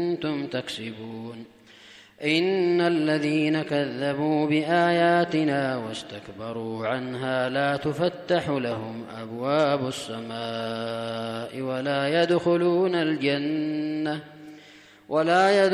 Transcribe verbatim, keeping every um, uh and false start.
كنتم تكسبون إن الذين كذبوا بآياتنا واستكبروا عنها لا تفتح لهم أبواب السماء ولا يدخلون الجنة ولا يدخلون